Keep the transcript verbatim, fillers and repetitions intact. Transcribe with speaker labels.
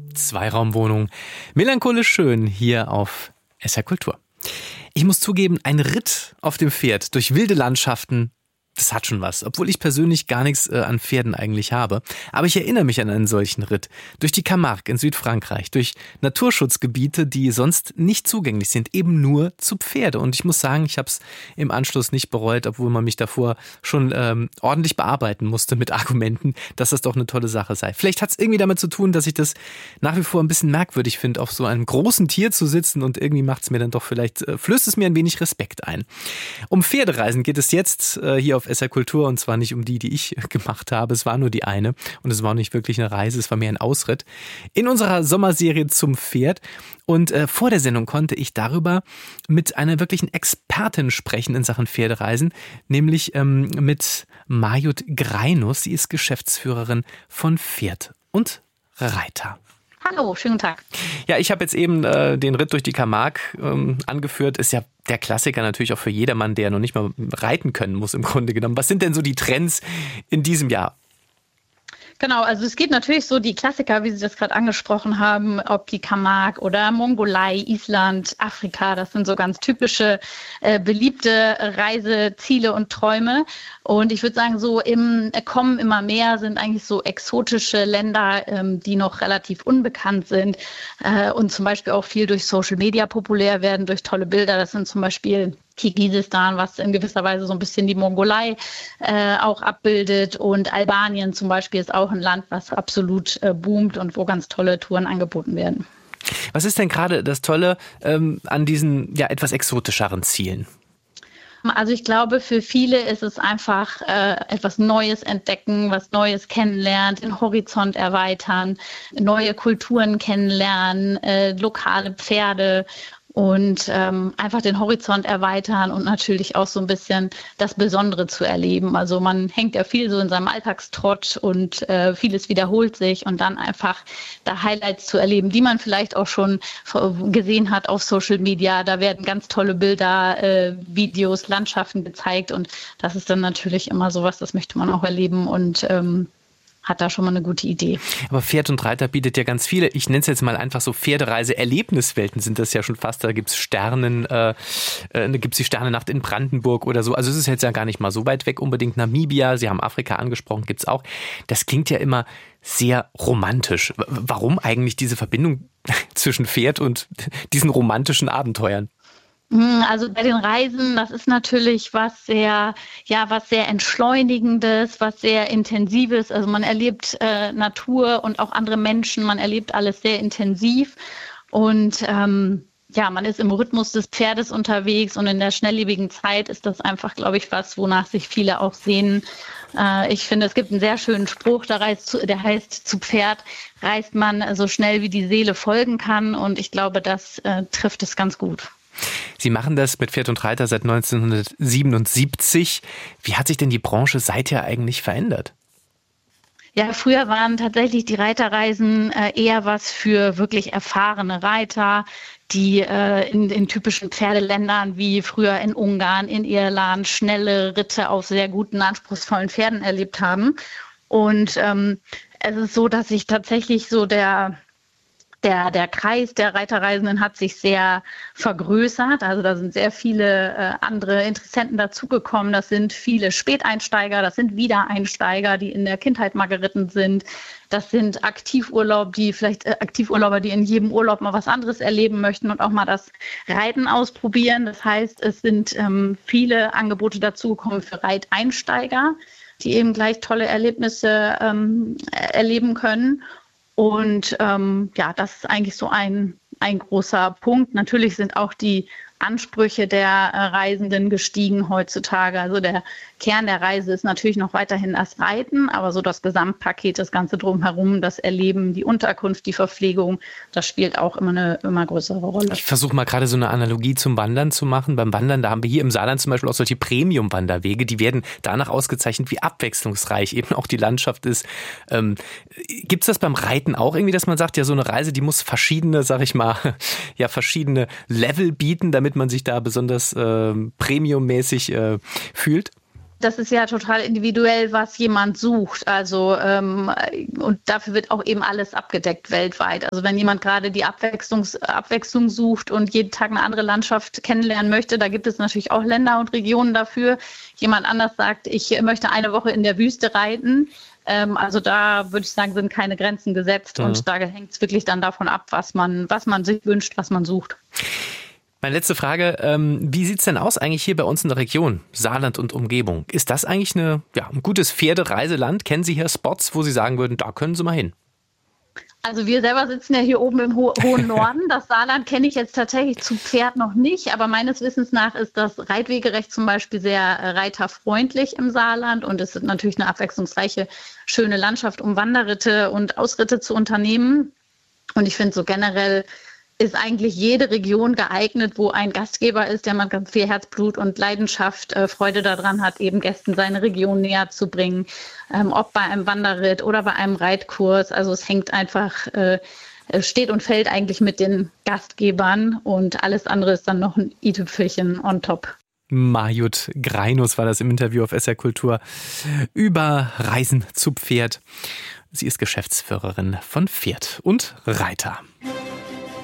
Speaker 1: Zweiraumwohnung. Melancholisch schön hier auf S R Kultur. Ich muss zugeben, ein Ritt auf dem Pferd durch wilde Landschaften, das hat schon was, obwohl ich persönlich gar nichts äh, an Pferden eigentlich habe. Aber ich erinnere mich an einen solchen Ritt. Durch die Camargue in Südfrankreich, durch Naturschutzgebiete, die sonst nicht zugänglich sind, eben nur zu Pferde. Und ich muss sagen, ich habe es im Anschluss nicht bereut, obwohl man mich davor schon ähm, ordentlich bearbeiten musste mit Argumenten, dass das doch eine tolle Sache sei. Vielleicht hat es irgendwie damit zu tun, dass ich das nach wie vor ein bisschen merkwürdig finde, auf so einem großen Tier zu sitzen, und irgendwie macht es mir dann doch vielleicht, äh, flößt es mir ein wenig Respekt ein. Um Pferdereisen geht es jetzt äh, hier auf S R Kultur, und zwar nicht um die, die ich gemacht habe. Es war nur die eine und es war nicht wirklich eine Reise, es war mehr ein Ausritt in unserer Sommerserie zum Pferd. Und äh, vor der Sendung konnte ich darüber mit einer wirklichen Expertin sprechen in Sachen Pferdereisen, nämlich ähm, mit Marjut Greinus. Sie ist Geschäftsführerin von Pferd und Reiter.
Speaker 2: Hallo, schönen Tag.
Speaker 1: Ja, ich habe jetzt eben äh, den Ritt durch die Camargue ähm, angeführt. Ist ja der Klassiker natürlich auch für jedermann, der noch nicht mal reiten können muss im Grunde genommen. Was sind denn so die Trends in diesem Jahr?
Speaker 2: Genau, also es geht natürlich so die Klassiker, wie Sie das gerade angesprochen haben, ob die Camargue oder Mongolei, Island, Afrika, das sind so ganz typische äh, beliebte Reiseziele und Träume. Und ich würde sagen, so im Kommen immer mehr sind eigentlich so exotische Länder, ähm, die noch relativ unbekannt sind äh, und zum Beispiel auch viel durch Social Media populär werden, durch tolle Bilder. Das sind zum Beispiel Kirgisistan, was in gewisser Weise so ein bisschen die Mongolei äh, auch abbildet, und Albanien zum Beispiel ist auch ein Land, was absolut äh, boomt und wo ganz tolle Touren angeboten werden.
Speaker 1: Was ist denn gerade das Tolle ähm, an diesen ja etwas exotischeren Zielen?
Speaker 2: Also ich glaube, für viele ist es einfach äh, etwas Neues entdecken, was Neues kennenlernen, den Horizont erweitern, neue Kulturen kennenlernen, äh, lokale Pferde und ähm, einfach den Horizont erweitern und natürlich auch so ein bisschen das Besondere zu erleben. Also man hängt ja viel so in seinem Alltagstrott und äh, vieles wiederholt sich, und dann einfach da Highlights zu erleben, die man vielleicht auch schon gesehen hat auf Social Media. Da werden ganz tolle Bilder, äh, Videos, Landschaften gezeigt, und das ist dann natürlich immer sowas, das möchte man auch erleben, und ähm, hat da schon mal eine gute Idee.
Speaker 1: Aber Pferd und Reiter bietet ja ganz viele, ich nenne es jetzt mal einfach so Pferdereise-Erlebniswelten sind das ja schon fast. Da gibt es Sternen, äh, äh, gibt es die Sternennacht in Brandenburg oder so. Also es ist jetzt ja gar nicht mal so weit weg unbedingt. Namibia, Sie haben Afrika angesprochen, gibt es auch. Das klingt ja immer sehr romantisch. W- warum eigentlich diese Verbindung zwischen Pferd und diesen romantischen Abenteuern?
Speaker 2: Also bei den Reisen, das ist natürlich was sehr, ja, was sehr Entschleunigendes, was sehr Intensives. Also man erlebt äh, Natur und auch andere Menschen, man erlebt alles sehr intensiv, und ähm, ja, man ist im Rhythmus des Pferdes unterwegs, und in der schnelllebigen Zeit ist das einfach, glaube ich, was, wonach sich viele auch sehnen. Äh, ich finde, es gibt einen sehr schönen Spruch, der heißt, der heißt, zu Pferd reist man so schnell, wie die Seele folgen kann, und ich glaube, das äh, trifft es ganz gut.
Speaker 1: Sie machen das mit Pferd und Reiter seit neunzehnhundertsiebenundsiebzig. Wie hat sich denn die Branche seither eigentlich verändert?
Speaker 2: Ja, früher waren tatsächlich die Reiterreisen äh, eher was für wirklich erfahrene Reiter, die äh, in den typischen Pferdeländern wie früher in Ungarn, in Irland schnelle Ritte auf sehr guten, anspruchsvollen Pferden erlebt haben. Und ähm, es ist so, dass sich tatsächlich so der Der, der Kreis der Reiterreisenden hat sich sehr vergrößert. Also da sind sehr viele äh, andere Interessenten dazugekommen. Das sind viele Späteinsteiger, das sind Wiedereinsteiger, die in der Kindheit mal geritten sind. Das sind Aktivurlaub, die vielleicht äh, Aktivurlauber, die in jedem Urlaub mal was anderes erleben möchten und auch mal das Reiten ausprobieren. Das heißt, es sind ähm, viele Angebote dazugekommen für Reiteinsteiger, die eben gleich tolle Erlebnisse ähm, erleben können. Und ähm, ja, das ist eigentlich so ein, ein großer Punkt. Natürlich sind auch die Ansprüche der äh, Reisenden gestiegen heutzutage. Also der Kern der Reise ist natürlich noch weiterhin das Reiten, aber so das Gesamtpaket, das Ganze drumherum, das Erleben, die Unterkunft, die Verpflegung, das spielt auch immer eine immer größere Rolle.
Speaker 1: Ich versuche mal gerade so eine Analogie zum Wandern zu machen. Beim Wandern, da haben wir hier im Saarland zum Beispiel auch solche Premium-Wanderwege, die werden danach ausgezeichnet, wie abwechslungsreich eben auch die Landschaft ist. Ähm, Gibt es das beim Reiten auch irgendwie, dass man sagt, ja, so eine Reise, die muss verschiedene, sag ich mal, ja, verschiedene Level bieten, damit man sich da besonders äh, premiummäßig äh, fühlt?
Speaker 2: das ist ja total individuell, was jemand sucht. Also ähm, und dafür wird auch eben alles abgedeckt weltweit. Also wenn jemand gerade die Abwechslungs, Abwechslung sucht und jeden Tag eine andere Landschaft kennenlernen möchte, da gibt es natürlich auch Länder und Regionen dafür. Jemand anders sagt, ich möchte eine Woche in der Wüste reiten. Ähm, also da würde ich sagen, sind keine Grenzen gesetzt. Mhm. Und da hängt es wirklich dann davon ab, was man, was man sich wünscht, was man sucht.
Speaker 1: Meine letzte Frage, ähm, wie sieht es denn aus eigentlich hier bei uns in der Region, Saarland und Umgebung? Ist das eigentlich eine, ja, ein gutes Pferdereiseland? Kennen Sie hier Spots, wo Sie sagen würden, da können Sie mal hin?
Speaker 2: Also wir selber sitzen ja hier oben im ho- hohen Norden. Das Saarland kenne ich jetzt tatsächlich zu Pferd noch nicht, aber meines Wissens nach ist das Reitwegerecht zum Beispiel sehr äh, reiterfreundlich im Saarland und es ist natürlich eine abwechslungsreiche, schöne Landschaft, um Wanderritte und Ausritte zu unternehmen. Und ich finde so generell ist eigentlich jede Region geeignet, wo ein Gastgeber ist, der man ganz viel Herzblut und Leidenschaft, äh, Freude daran hat, eben Gästen seine Region näher zu bringen, ähm, ob bei einem Wanderritt oder bei einem Reitkurs. Also es hängt einfach, äh, steht und fällt eigentlich mit den Gastgebern und alles andere ist dann noch ein i-Tüpfelchen on top.
Speaker 1: Marjut Greinus war das im Interview auf S R Kultur über Reisen zu Pferd. Sie ist Geschäftsführerin von Pferd und Reiter.